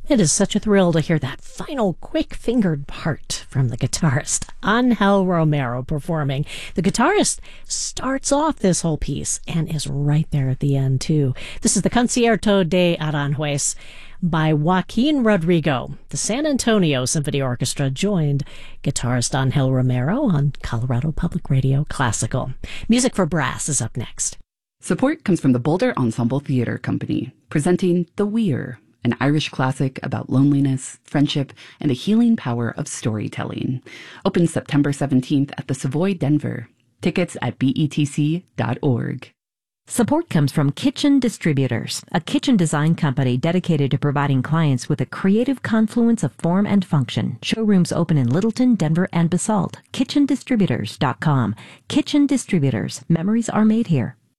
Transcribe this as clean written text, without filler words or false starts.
It is such a thrill to hear that final quick-fingered part from the guitarist, Angel Romero, performing. The guitarist starts off this whole piece and is right there at the end, too. This is the Concierto de Aranjuez by Joaquin Rodrigo. The San Antonio Symphony Orchestra joined guitarist Angel Romero on Colorado Public Radio Classical. Music for Brass is up next. Support comes from the Boulder Ensemble Theatre Company, presenting The Weir, an Irish classic about loneliness, friendship, and the healing power of storytelling. Opens September 17th at the Savoy, Denver. Tickets at betc.org. Support comes from Kitchen Distributors, a kitchen design company dedicated to providing clients with a creative confluence of form and function. Showrooms open in Littleton, Denver, and Basalt. KitchenDistributors.com. Kitchen Distributors. Memories are made here.